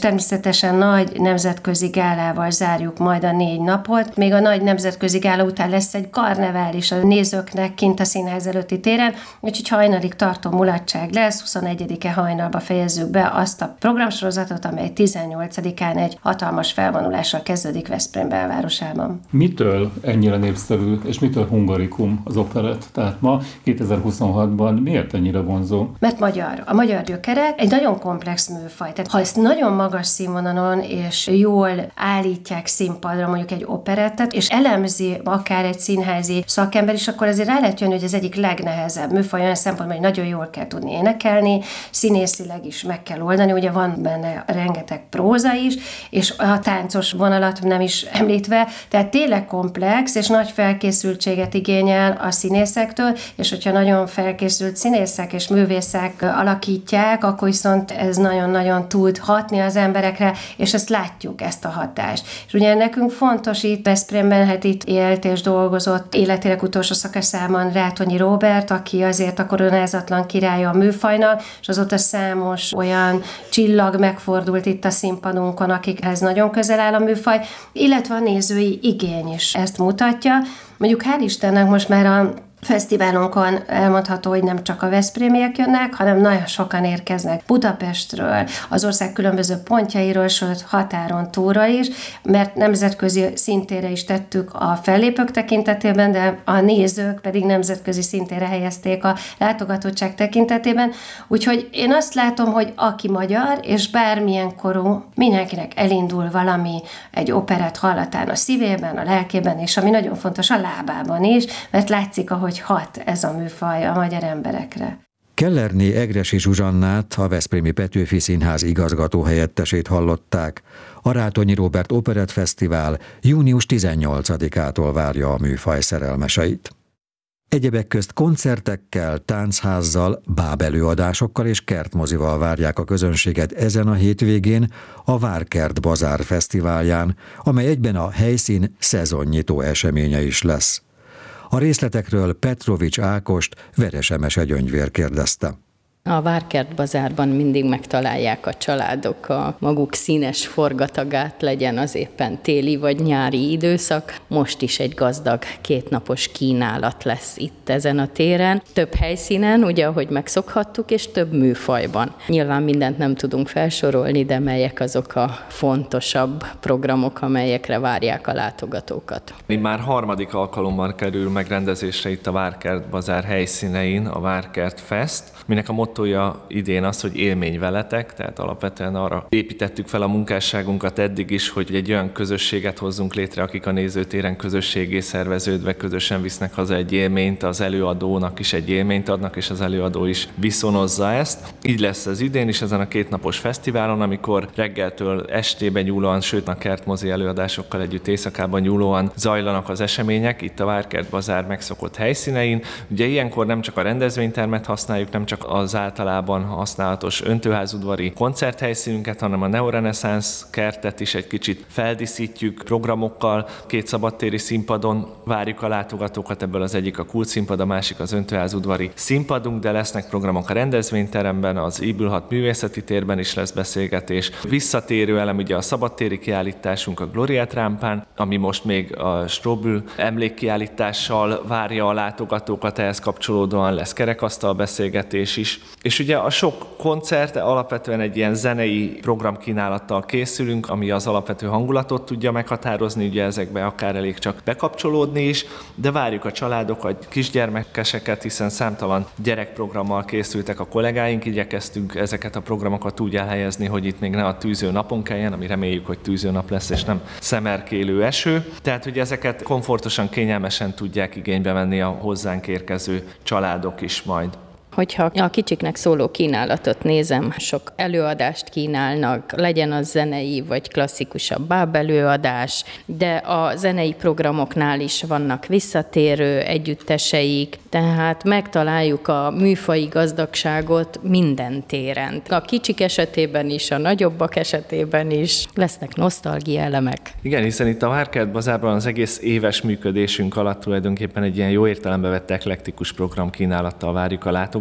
természetesen nagy nemzetközi gálával zárjuk majd a 4 napot. Még a nagy nemzetközi gála után lesz egy karnevál is a nézőknek kint a színház előtti téren, úgyhogy hajnalig tartó mulatság lesz, 21-e hajnalba fejezzük be azt a programsorozatot, amely 18-án egy hatalmas felvonulással kezdődik Veszprém belvárosában. Mitől ennyire népszerű, és mitől hungarikum az operett? Tehát ma 2026-ban miért ennyire vonzó? Mert magyar. A magyar gyökerek egy nagyon komplex műfaj. Tehát ha ezt nagyon magas színvonalon és jól állítják színpadra mondjuk egy operettet, és elemzi akár egy színházi szakember is, akkor azért rá lehet jönni, hogy ez egyik legnehezebb műfaj olyan szempontból, hogy nagyon jól kell tudni énekelni, színészileg is meg kell oldani, ugye van benne rengeteg próza is, és a táncos vonalat nem is említve, tehát tényleg komplex és nagy felkészültséget igényel a színészektől, és hogyha nagyon felkészült színészek és művészek alakítják, akkor viszont ez nagyon-nagyon tud hatni az emberekre, és ezt látjuk, ezt a hatást. És ugye nekünk fontos itt Veszprémben, hát itt élt és dolgozott életének utolsó szakaszában Rátonyi Róbert, aki azért a koronázatlan királya a műfajnak, és azóta számos olyan csillag megfordult itt a színpadunkon, akikhez nagyon közel áll a műfaj, illetve a nézői igény is ezt mutatja. Mondjuk hál' Istennek most már a fesztiválunkon elmondható, hogy nem csak a veszprémiek jönnek, hanem nagyon sokan érkeznek Budapestről, az ország különböző pontjairól, sőt határon túlról is, mert nemzetközi szintére is tettük a fellépők tekintetében, de a nézők pedig nemzetközi szintére helyezték a látogatottság tekintetében. Úgyhogy én azt látom, hogy aki magyar, és bármilyen korú, mindenkinek elindul valami egy operett hallatán a szívében, a lelkében, és ami nagyon fontos, a lábában is, mert látszik, ahogy hat ez a műfaj a magyar emberekre. Kellerné Egressy Zsuzsannát, a Veszprémi Petőfi Színház igazgató helyettesét hallották. A Rátonyi Róbert Operett Fesztivál június 18-ától várja a műfaj szerelmeseit. Egyebek közt koncertekkel, táncházzal, bábelőadásokkal és kertmozival várják a közönséget ezen a hétvégén a Várkert Bazár Fesztiválján, amely egyben a helyszín szezonnyitó eseménye is lesz. A részletekről Petrovics Ákost Veresemese Gyöngyvér kérdezte. A Várkert Bazárban mindig megtalálják a családok a maguk színes forgatagát, legyen az éppen téli vagy nyári időszak. Most is egy gazdag 2 napos kínálat lesz itt ezen a téren. Több helyszínen, ugye ahogy megszokhattuk, és több műfajban. Nyilván mindent nem tudunk felsorolni, de melyek azok a fontosabb programok, amelyekre várják a látogatókat. Már 3. alkalommal kerül megrendezésre itt a Várkert Bazár helyszínein a Várkert Fest, minek a mottója idén az, hogy élmény veletek, tehát alapvetően arra építettük fel a munkásságunkat eddig is, hogy egy olyan közösséget hozzunk létre, akik a nézőtéren közösségé szerveződve közösen visznek haza egy élményt, az előadónak is egy élményt adnak, és az előadó is viszonozza ezt. Így lesz ez idén is ezen a 2 napos fesztiválon, amikor reggeltől estébe nyúlóan, sőt a kertmozi előadásokkal együtt éjszakában nyúlóan zajlanak az események itt a Várkert Bazár megszokott helyszínein. Ugye ilyenkor nem csak a rendezvénytermet használjuk, nem csak az általában használatos öntőházudvari koncerthelyszínünket, hanem a neoreneszánsz kertet is egy kicsit feldíszítjük programokkal. 2 szabadtéri színpadon várjuk a látogatókat, ebből az egyik a Kult színpad, a másik az öntőházudvari színpadunk, de lesznek programok a rendezvényteremben, az Íbülhat művészeti térben is lesz beszélgetés. Visszatérő elem ugye a szabadtéri kiállításunk a Gloriát rámpán, ami most még a Strobl emlékkiállítással várja a látogatókat, ehhez kapcsolódóan lesz kerekasztal beszélgetés is. És ugye a sok koncert alapvetően egy ilyen zenei programkínálattal készülünk, ami az alapvető hangulatot tudja meghatározni, ugye ezekbe akár elég csak bekapcsolódni is, de várjuk a családokat, kisgyermekeseket, hiszen számtalan gyerekprogrammal készültek a kollégáink, igyekeztünk ezeket a programokat úgy elhelyezni, hogy itt még ne a tűző napon kelljen, ami reméljük, hogy tűző nap lesz, és nem szemerkélő eső. Tehát, hogy ezeket komfortosan, kényelmesen tudják igénybe venni a hozzánk érkező családok is majd. Hogyha a kicsiknek szóló kínálatot nézem, sok előadást kínálnak, legyen az zenei vagy klasszikusabb bábelőadás, de a zenei programoknál is vannak visszatérő együtteseik, tehát megtaláljuk a műfaji gazdagságot minden téren. A kicsik esetében is, a nagyobbak esetében is lesznek nosztalgia elemek. Igen, hiszen itt a Várkert Bazárban az egész éves működésünk alatt tulajdonképpen egy ilyen jó értelembe vett eklektikus programkínálattal várjuk a látogatókat,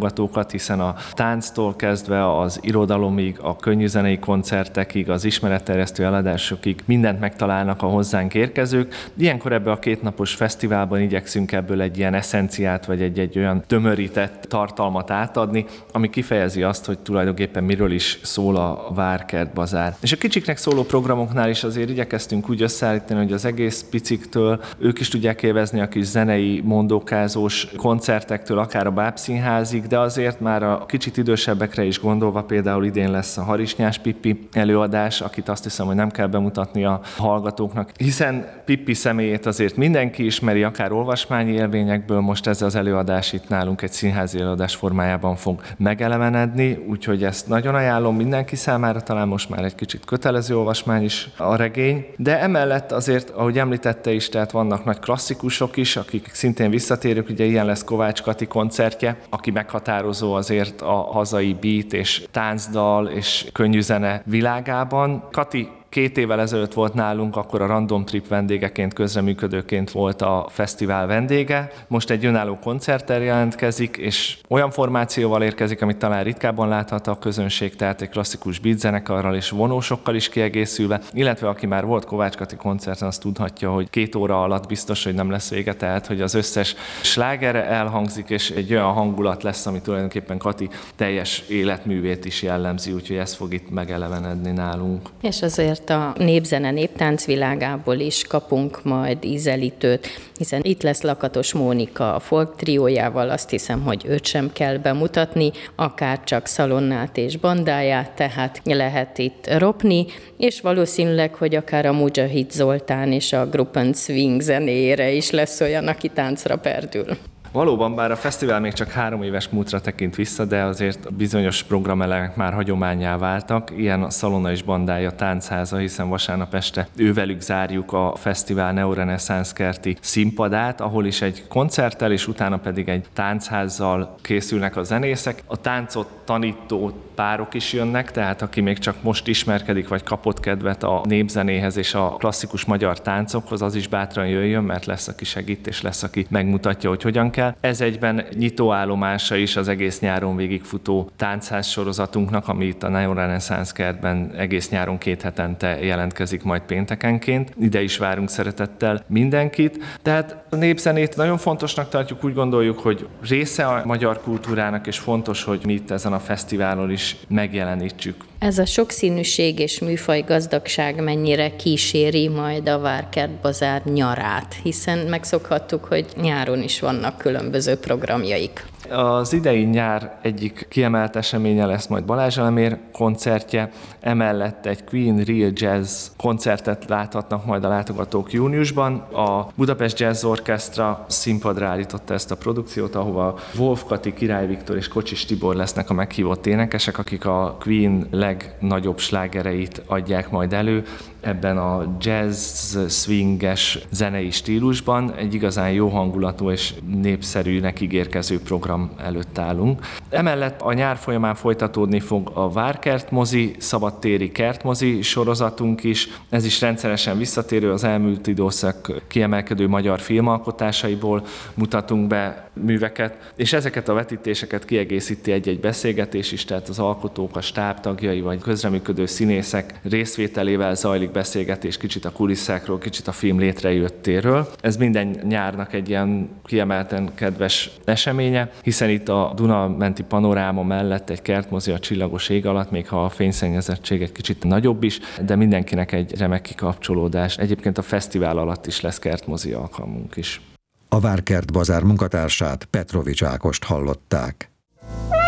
látogatókat, hiszen a tánctól kezdve az irodalomig, a könnyűzenei koncertekig, az ismeretterjesztő eladásokig mindent megtalálnak a hozzánk érkezők. Ilyenkor ebbe a 2 napos fesztiválban igyekszünk ebből egy ilyen eszenciát, vagy egy olyan tömörített tartalmat átadni, ami kifejezi azt, hogy tulajdonképpen miről is szól a Várkert Bazár. És a kicsiknek szóló programoknál is azért igyekeztünk úgy összeállítani, hogy az egész piciktől ők is tudják élvezni a kis zenei, mondókázós koncertektől, akár a bábszínházig, de azért már a kicsit idősebbekre is gondolva, például idén lesz a Harisnyás Pippi előadás, akit azt hiszem, hogy nem kell bemutatni a hallgatóknak, hiszen Pippi személyét azért mindenki ismeri, akár olvasmányi élményekből, most ez az előadás itt nálunk egy színházi előadás formájában fog megelevenedni, úgyhogy ezt nagyon ajánlom mindenki számára, talán most már egy kicsit kötelező olvasmány is a regény, de emellett azért, ahogy említette is, tehát vannak nagy klasszikusok is, akik szintén visszatérők, ugye ilyen lesz Kovács Kati koncertje, aki meghatározó azért a hazai beat és táncdal és könnyűzene világában. Kati 2 évvel ezelőtt volt nálunk, akkor a Random Trip vendégeként, közreműködőként volt a fesztivál vendége. Most egy önálló koncerttel jelentkezik, és olyan formációval érkezik, amit talán ritkábban láthat a közönség, tehát egy klasszikus beat zenekarral és vonósokkal is kiegészülve, illetve aki már volt Kovács Kati koncerten, azt tudhatja, hogy 2 óra alatt biztos, hogy nem lesz vége, tehát hogy az összes sláger elhangzik, és egy olyan hangulat lesz, ami tulajdonképpen Kati teljes életművét is jellemzi, úgyhogy ez fog itt megelevenedni nálunk. És azért a népzene, néptánc világából is kapunk majd ízelítőt, hiszen itt lesz Lakatos Mónika a folk triójával, azt hiszem, hogy őt sem kell bemutatni, akár csak Szalonnát és bandáját, tehát lehet itt ropni, és valószínűleg, hogy akár a Mujahid Zoltán és a Gruppen Swing zenéjére is lesz olyan, aki táncra perdül. Valóban, bár a fesztivál még csak 3 éves múltra tekint vissza, de azért bizonyos programelemek már hagyománnyá váltak. Ilyen a Szalonna és bandája táncháza, hiszen vasárnap este ővelük zárjuk a fesztivál neoreneszánsz kerti színpadát, ahol is egy koncerttel, és utána pedig egy táncházzal készülnek a zenészek. A táncot tanító párok is jönnek, tehát aki még csak most ismerkedik, vagy kapott kedvet a népzenéhez és a klasszikus magyar táncokhoz, az is bátran jöjjön, mert lesz, aki segít, és lesz, aki megmutatja, hogy hogyan kell. Ez egyben nyitóállomása is az egész nyáron végigfutó táncház sorozatunknak, ami itt a neoreneszánsz kertben egész nyáron 2 hetente jelentkezik majd péntekenként. Ide is várunk szeretettel mindenkit. Tehát a népzenét nagyon fontosnak tartjuk, úgy gondoljuk, hogy része a magyar kultúrának, és fontos, hogy mi itt ezen a fesztiválon is megjelenítsük. Ez a sokszínűség és műfaj gazdagság mennyire kíséri majd a Várkert Bazár nyarát, hiszen megszokhattuk, hogy nyáron is vannak különböző programjaik. Az idei nyár egyik kiemelt eseménye lesz majd Balázs Elemér koncertje, emellett egy Queen Real Jazz koncertet láthatnak majd a látogatók júniusban. A Budapest Jazz Orchestra színpadra állította ezt a produkciót, ahova Wolf Kati, Király Viktor és Kocsis Tibor lesznek a meghívott énekesek, akik a Queen legnagyobb slágereit adják majd elő ebben a jazz swinges zenei stílusban. Egy igazán jó hangulatú és népszerűnek ígérkező program előtt állunk. Emellett a nyár folyamán folytatódni fog a Várkert mozi, szabadtéri kertmozi sorozatunk is. Ez is rendszeresen visszatérő, az elmúlt időszak kiemelkedő magyar filmalkotásaiból mutatunk be műveket, és ezeket a vetítéseket kiegészíti egy-egy beszélgetés is, tehát az alkotók, a stáb tagjai vagy közreműködő színészek részvételével zajlik beszélgetés kicsit a kulisszákról, kicsit a film létrejöttéről. Ez minden nyárnak egy ilyen kiemelten kedves eseménye, hiszen itt a Duna-menti panoráma mellett egy kertmozi a csillagos ég alatt, még ha a fényszennyezettség egy kicsit nagyobb is, de mindenkinek egy remek kikapcsolódás. Egyébként a fesztivál alatt is lesz kertmozi alkalmunk is. A Várkert Bazár munkatársát, Petrovics Ákost hallották.